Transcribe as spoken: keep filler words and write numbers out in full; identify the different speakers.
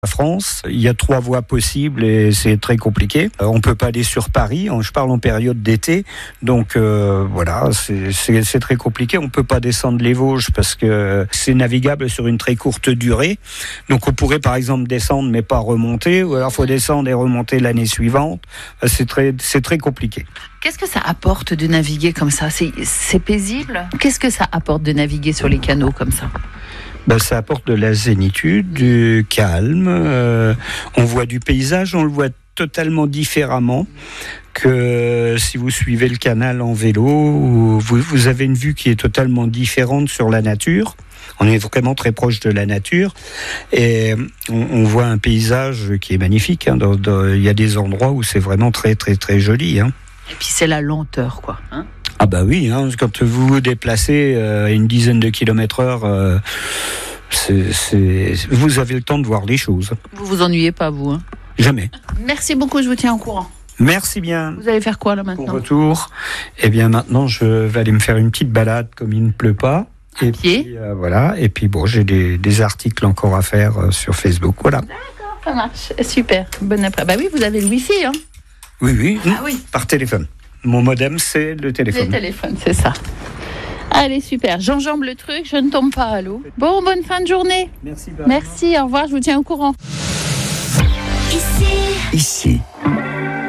Speaker 1: La France, il y a trois voies possibles et c'est très compliqué. Euh, on peut pas aller sur Paris, je parle en période d'été, donc euh, voilà, c'est, c'est, c'est très compliqué. On peut pas descendre les Vosges parce que c'est navigable sur une très courte durée. Donc on pourrait par exemple descendre mais pas remonter, ou alors faut descendre et remonter l'année suivante. C'est très, c'est très compliqué.
Speaker 2: Qu'est-ce que ça apporte de naviguer comme ça ? C'est, c'est paisible ? Qu'est-ce que ça apporte de naviguer sur les canaux comme ça ?
Speaker 1: Ben, ça apporte de la zénitude, du calme. Euh, on voit du paysage, on le voit totalement différemment que si vous suivez le canal en vélo. Vous, vous avez une vue qui est totalement différente sur la nature. On est vraiment très proche de la nature et on, on voit un paysage qui est magnifique. Hein. Dans, dans, il y a des endroits où c'est vraiment très très très joli. Hein.
Speaker 2: Et puis c'est la lenteur, quoi. Hein.
Speaker 1: Ah bah oui, hein, quand vous vous déplacez euh, à une dizaine de kilomètres heure, euh, c'est, c'est, vous avez le temps de voir les choses.
Speaker 2: Vous vous ennuyez pas, vous hein ?
Speaker 1: Jamais.
Speaker 2: Merci beaucoup, je vous tiens au courant.
Speaker 1: Merci bien.
Speaker 2: Vous allez faire quoi là maintenant ?
Speaker 1: Pour retour, eh bien maintenant je vais aller me faire une petite balade comme il ne pleut pas.
Speaker 2: À
Speaker 1: et
Speaker 2: pied.
Speaker 1: Puis, euh, voilà. Et puis bon, j'ai des, des articles encore à faire euh, sur Facebook. Voilà.
Speaker 2: D'accord, ça marche. Super. Bonne après. Bah oui, vous avez le Wi-Fi, hein ?
Speaker 1: Oui, oui.
Speaker 2: Ah oui.
Speaker 1: Par téléphone. Mon modem, c'est le téléphone.
Speaker 2: Le téléphone, c'est ça. Allez, super. J'enjambe le truc, je ne tombe pas à l'eau. Bon, bonne fin de journée.
Speaker 1: Merci. Barbara.
Speaker 2: Merci, au revoir, je vous tiens au courant.
Speaker 3: Ici.
Speaker 1: Ici.